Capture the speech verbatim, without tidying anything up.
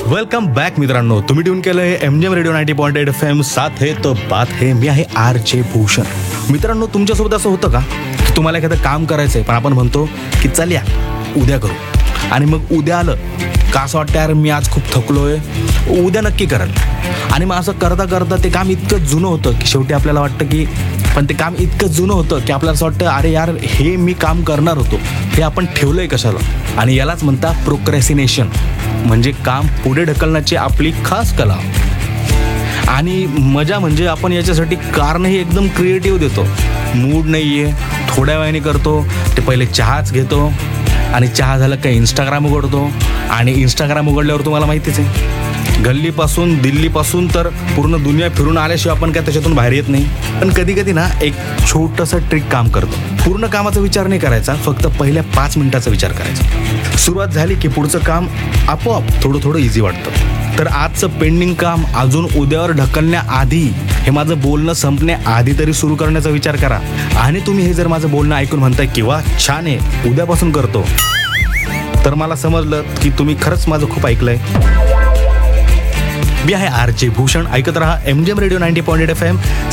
Welcome back मित्रांनो, तुम्ही tune केलंय MGM radio ninety point eight F M. साथ है तो बात है. मी आहे आर जे भूषण. मित्रांनो, तुमच्यासोबत असं होतं का की तुम्हाला एखादं काम करायचंय पण आपण म्हणतो की चल या उद्या करू, आणि मग उद्या आलं का असं वाटतं यार मी आज खूप थकलोय, उद्या नक्की कराल. आणि मग असं करता करता ते काम इतकं जुनं होतं की शेवटी आपल्याला वाटतं की पण ते काम इतकं जुनं होतं की आपल्याला असं वाटतं अरे यार हे मी काम करणार होतो, हे आपण ठेवलंय कशाला. आणि यालाच म्हणता प्रोक्रॅस्टिनेशन, म्हणजे काम पुढे ढकलण्याची आपली खास कला. आणि मजा म्हणजे आपण याच्यासाठी कारणही एकदम क्रिएटिव्ह देतो. मूड नाही आहे, थोड्या वेळाने करतो, ते पहिले चहाच घेतो, आणि चहा झालं का इंस्टाग्राम उघडतो. आणि इंस्टाग्राम उघडल्यावर तुम्हाला माहितीच आहे, गल्लीपासून दिल्लीपासून तर पूर्ण दुनिया फिरून आल्याशिवाय आपण काय त्याच्यातून बाहेर येत नाही. पण कधी कधी ना एक छोटंसं ट्रिक काम करतो. पूर्ण कामाचा विचार नाही करायचा, फक्त पहिल्या पाच मिनिटाचा विचार करायचा. सुरुवात झाली की पुढचं काम आपोआप थोडं थोडं इझी वाटतं. तर आजचं पेंडिंग काम अजून उद्यावर ढकलण्याआधी, हे माझं बोलणं संपण्याआधी तरी सुरू करण्याचा विचार करा. आणि तुम्ही हे जर माझं बोलणं ऐकून म्हणताय किंवा छान आहे उद्यापासून करतो, तर मला समजलं की तुम्ही खरंच माझं खूप ऐकलंय. मी आहे आर जे भूषण. ऐकत रहा MGM radio ninety point eight F M.